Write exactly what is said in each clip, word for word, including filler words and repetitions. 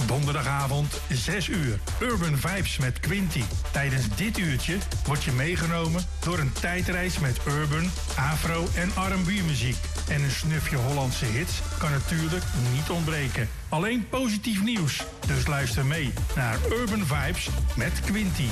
Donderdagavond, zes uur. Urban Vibes met Quinty. Tijdens dit uurtje word je meegenomen door een tijdreis met urban, afro en R en B muziek. En een snufje Hollandse hits kan natuurlijk niet ontbreken. Alleen positief nieuws. Dus luister mee naar Urban Vibes met Quinty.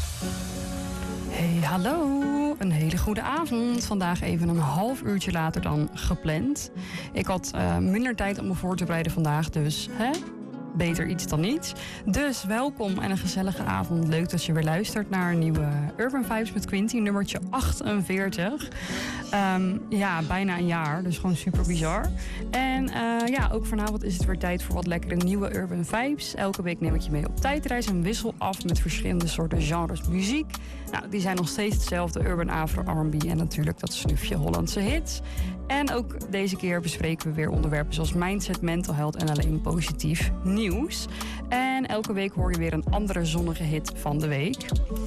Hey, hallo. Een hele goede avond. Vandaag even een half uurtje later dan gepland. Ik had uh, minder tijd om me voor te bereiden vandaag, dus hè? Beter iets dan niets. Dus welkom en een gezellige avond. Leuk dat je weer luistert naar een nieuwe Urban Vibes met Quinty, nummertje achtenveertig. Um, ja, bijna een jaar, dus gewoon super bizar. En uh, ja, ook vanavond is het weer tijd voor wat lekkere nieuwe Urban Vibes. Elke week neem ik je mee op tijdreis en wissel af met verschillende soorten genres muziek. Nou, die zijn nog steeds hetzelfde: urban, afro, R en B en natuurlijk dat snufje Hollandse hits. En ook deze keer bespreken we weer onderwerpen zoals mindset, mental health en alleen positief nieuws. En elke week hoor je weer een andere zonnige hit van de week.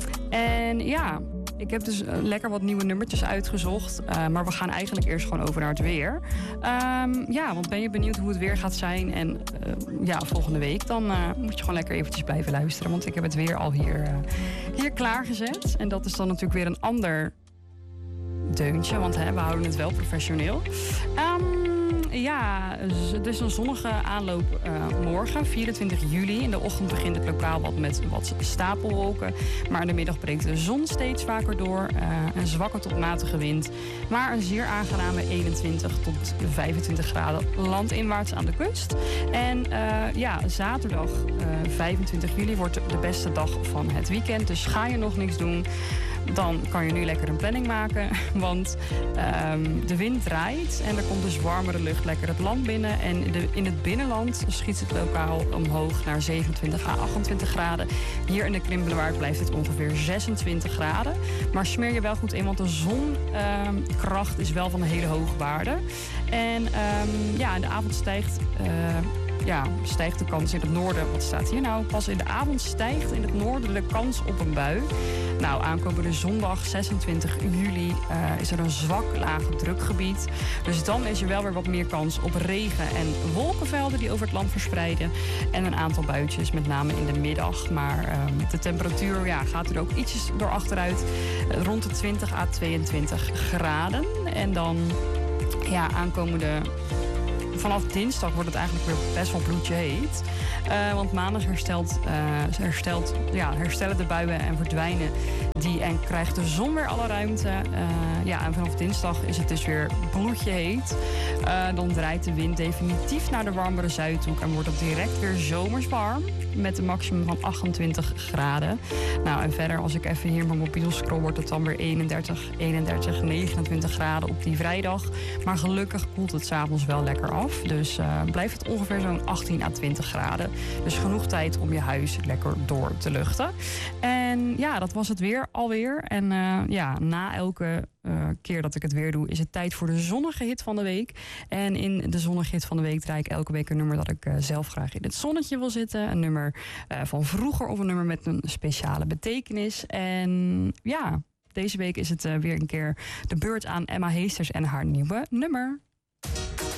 En ja, ik heb dus lekker wat nieuwe nummertjes uitgezocht. Uh, maar we gaan eigenlijk eerst gewoon over naar het weer. Um, ja, want ben je benieuwd hoe het weer gaat zijn? En uh, ja, volgende week dan uh, moet je gewoon lekker eventjes blijven luisteren. Want ik heb het weer al hier, uh, hier klaargezet. En dat is dan natuurlijk weer een ander deuntje, want hè, we houden het wel professioneel. Um, ja, dus een zonnige aanloop uh, morgen, vierentwintig juli. In de ochtend begint het lokaal wat met wat stapelwolken. Maar in de middag breekt de zon steeds vaker door. Uh, een zwakke tot matige wind. Maar een zeer aangename eenentwintig tot vijfentwintig graden landinwaarts aan de kust. En uh, ja, zaterdag uh, vijfentwintig juli wordt de beste dag van het weekend. Dus ga je nog niks doen, dan kan je nu lekker een planning maken. Want um, de wind draait en er komt dus warmere lucht lekker het land binnen. En de, in het binnenland schiet het lokaal omhoog naar zevenentwintig à achtentwintig graden. Hier in de Krimpenerwaard blijft het ongeveer zesentwintig graden. Maar smeer je wel goed in, want de zonkracht um, is wel van een hele hoge waarde. En um, ja, in de avond stijgt... Uh, Ja, stijgt de kans in het noorden. Wat staat hier nou? Pas in de avond stijgt in het noorden de kans op een bui. Nou, aankomende zondag zesentwintig juli uh, is er een zwak lage drukgebied. Dus dan is er wel weer wat meer kans op regen en wolkenvelden die over het land verspreiden. En een aantal buitjes, met name in de middag. Maar uh, de temperatuur ja, gaat er ook ietsjes door achteruit. Uh, rond de twintig à tweeëntwintig graden. En dan ja, aankomende... Vanaf dinsdag wordt het eigenlijk weer best wel bloedje heet. Uh, want maandag herstelt, uh, herstelt, ja, herstellen de buien en verdwijnen die. En krijgt de zon weer alle ruimte. Uh, ja, en vanaf dinsdag is het dus weer bloedje heet. Uh, dan draait de wind definitief naar de warmere zuidhoek. En wordt het direct weer zomers warm. Met een maximum van achtentwintig graden. Nou, en verder als ik even hier mijn mobiel scroll, wordt het dan weer eenendertig, eenendertig, negenentwintig graden op die vrijdag. Maar gelukkig koelt het 's avonds wel lekker af. Dus uh, blijft het ongeveer zo'n achttien à twintig graden. Dus genoeg tijd om je huis lekker door te luchten. En ja, dat was het weer alweer. En uh, ja, na elke uh, keer dat ik het weer doe, is het tijd voor de zonnige hit van de week. En in de zonnige hit van de week draai ik elke week een nummer dat ik uh, zelf graag in het zonnetje wil zitten. Een nummer uh, van vroeger of een nummer met een speciale betekenis. En ja, deze week is het uh, weer een keer de beurt aan Emma Heesters en haar nieuwe nummer.